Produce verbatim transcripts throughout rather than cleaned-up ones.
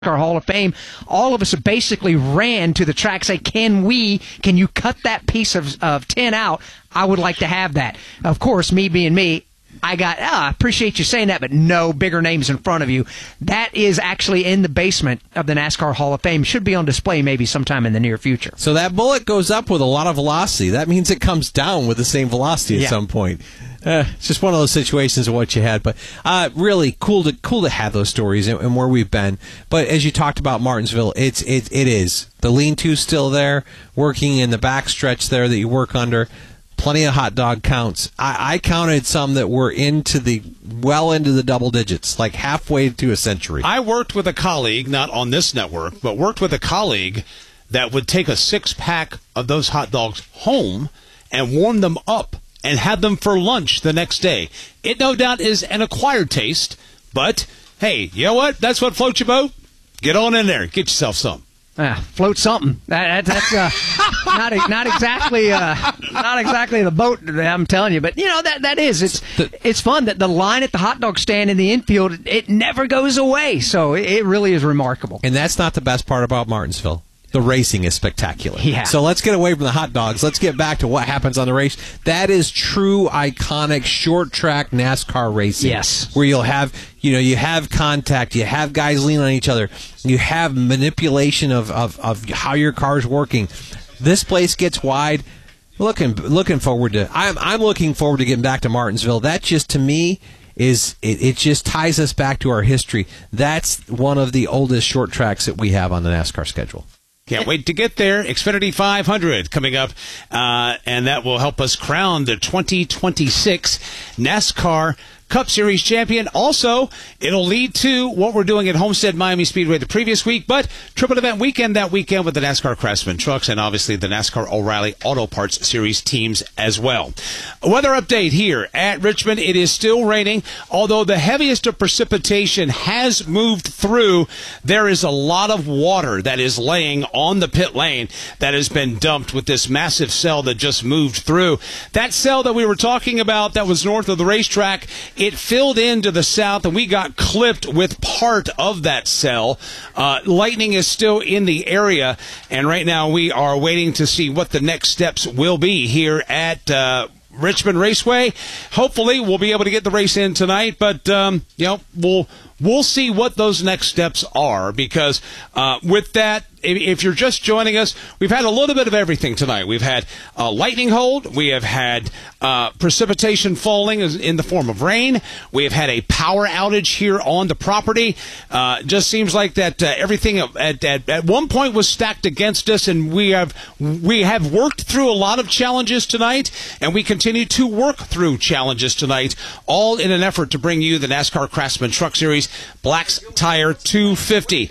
NASCAR Hall of Fame, all of us basically ran to the track, say, can we, can you cut that piece of, of tin out? I would like to have that. Of course, me being me, I got, oh, I appreciate you saying that, but no bigger names in front of you. That is actually in the basement of the NASCAR Hall of Fame. Should be on display maybe sometime in the near future. So that bullet goes up with a lot of velocity. That means it comes down with the same velocity at yeah. some point. Uh, it's just one of those situations of what you had, but uh, really cool to cool to have those stories and, and where we've been. But as you talked about Martinsville, it's it it is the lean-to still there, working in the backstretch there that you work under. Plenty of hot dog counts. I, I counted some that were into the well into the double digits, like halfway to a century. I worked with a colleague, not on this network, but worked with a colleague that would take a six-pack of those hot dogs home and warm them up and have them for lunch the next day. It no doubt is an acquired taste, but hey, you know what? That's what floats your boat. Get on in there. Get yourself some. Uh, float something. That, that, that's uh, not not exactly uh, not exactly the boat that I'm telling you, but you know that that is it's it's fun that the line at the hot dog stand in the infield, it never goes away. So it, it really is remarkable. And that's not the best part about Martinsville. The racing is spectacular. Yeah. So let's get away from the hot dogs. Let's get back to what happens on the race. That is true, iconic, short-track NASCAR racing. Yes. Where you'll have, you know, you have contact, you have guys lean on each other, you have manipulation of, of, of how your car's working. This place gets wide. Looking looking forward to. I'm I'm looking forward to getting back to Martinsville. That just to me is it, it just ties us back to our history. That's one of the oldest short tracks that we have on the NASCAR schedule. Can't wait to get there. Xfinity five hundred coming up, uh, and that will help us crown the twenty twenty-six NASCAR Cup Series champion. Also, it'll lead to what we're doing at Homestead Miami Speedway the previous week, but triple event weekend that weekend with the NASCAR Craftsman trucks and obviously the NASCAR O'Reilly Auto Parts Series teams as well. A weather update here at Richmond. It is still raining, although the heaviest of precipitation has moved through. There is a lot of water that is laying on the pit lane that has been dumped with this massive cell that just moved through. That cell that we were talking about that was north of the racetrack, it filled into the south, and we got clipped with part of that cell. Uh, lightning is still in the area, and right now we are waiting to see what the next steps will be here at uh, Richmond Raceway. Hopefully, we'll be able to get the race in tonight, but um, you know, we'll we'll see what those next steps are, because uh, with that, if you're just joining us, we've had a little bit of everything tonight. We've had a lightning hold. We have had uh, precipitation falling in the form of rain. We have had a power outage here on the property. Uh, just seems like that uh, everything at, at at one point was stacked against us, and we have we have worked through a lot of challenges tonight, and we continue to work through challenges tonight, all in an effort to bring you the NASCAR Craftsman Truck Series Black's Tire two fifty.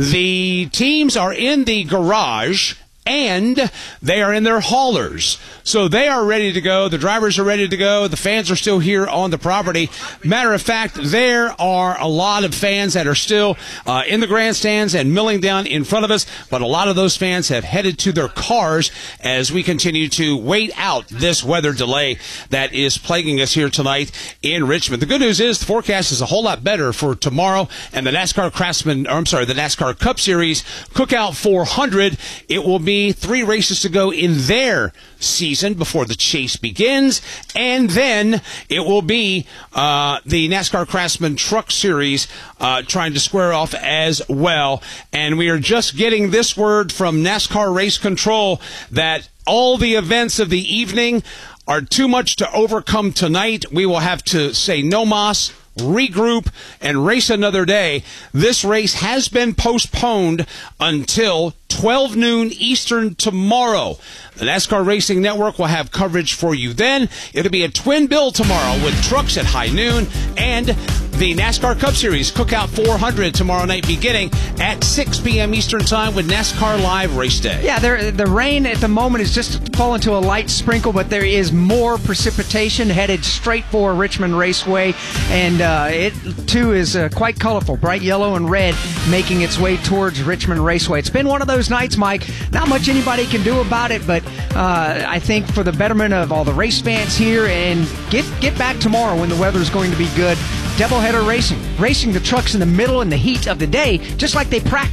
The teams are in the garage, and they are in their haulers. So they are ready to go. The drivers are ready to go. The fans are still here on the property. Matter of fact, there are a lot of fans that are still uh, in the grandstands and milling down in front of us, but a lot of those fans have headed to their cars as we continue to wait out this weather delay that is plaguing us here tonight in Richmond. The good news is the forecast is a whole lot better for tomorrow, and the NASCAR Craftsman, or I'm sorry, the NASCAR Cup Series Cookout four hundred. It will be three races to go in their season before the chase begins, and then it will be uh, the NASCAR Craftsman Truck Series uh, trying to square off as well. And we are just getting this word from NASCAR Race Control that all the events of the evening are too much to overcome tonight. We will have to say no mas, regroup, and race another day. This race has been postponed until twelve noon Eastern tomorrow. The NASCAR Racing Network will have coverage for you then. It'll be a twin bill tomorrow with trucks at high noon and the NASCAR Cup Series Cookout four hundred tomorrow night beginning at six p.m. Eastern Time with NASCAR Live Race Day. Yeah, there, the rain at the moment is just falling to a light sprinkle, but there is more precipitation headed straight for Richmond Raceway, and uh, it, too, is uh, quite colorful, bright yellow and red, making its way towards Richmond Raceway. It's been one of those nights, Mike, not much anybody can do about it, but uh, I think for the betterment of all the race fans here, and get, get back tomorrow when the weather is going to be good, Doubleheader Racing, racing the trucks in the middle in the heat of the day, just like they practice